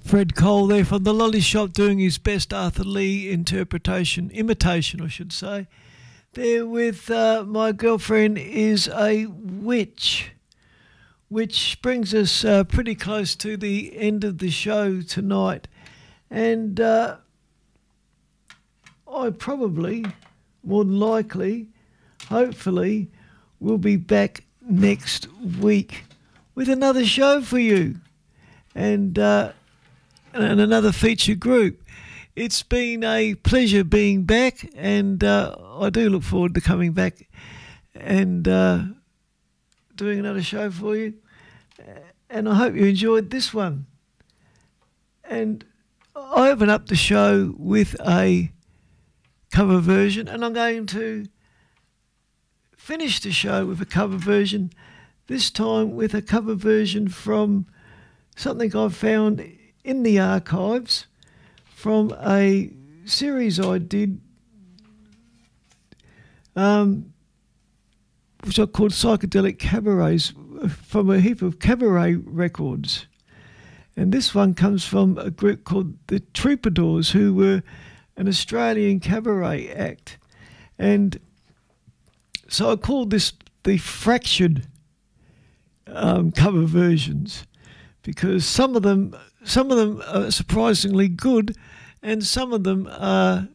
Fred Cole there from the Lolly Shop doing his best Arthur Lee imitation, I should say. There with My Girlfriend is a Witch, which brings us pretty close to the end of the show tonight. And I probably, more than likely, hopefully, will be back next week with another show for you. And another featured group. It's been a pleasure being back, and I do look forward to coming back and doing another show for you. And I hope you enjoyed this one. And I open up the show with a cover version, and I'm going to finish the show with a cover version, this time with a cover version from something I've found in the archives from a series I did, which I called Psychedelic Cabarets, from a heap of cabaret records. And this one comes from a group called the Troubadours, who were an Australian cabaret act. And so I called this the fractured cover versions, because some of them are surprisingly good, and some of them are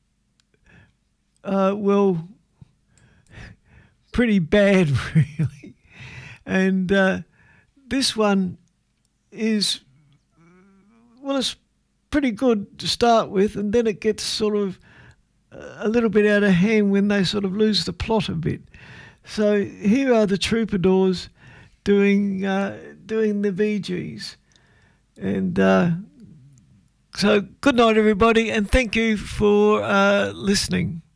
well, pretty bad really. And this one is, well, it's pretty good to start with, and then it gets sort of a little bit out of hand when they sort of lose the plot a bit. So here are the Troubadours doing the Bee Gees. And so good night, everybody, and thank you for listening.